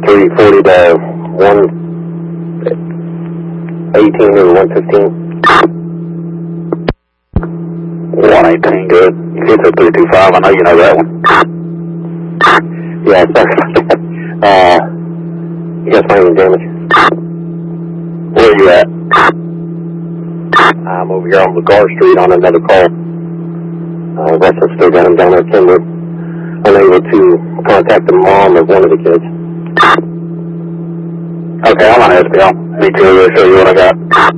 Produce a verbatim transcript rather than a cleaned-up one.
three forty to one eighteen or one fifteen. one eighteen, good. You get to three two five, I know you know that one. Yeah, sorry about that. Uh, you got spinal damage. Where are you at? I'm over here on LaGar Street on another call. Uh, Russell still got him down there, Kenwood. Unable to contact the mom of one of the kids. Okay, I'm on S P L. Me too, I'll show you what I got.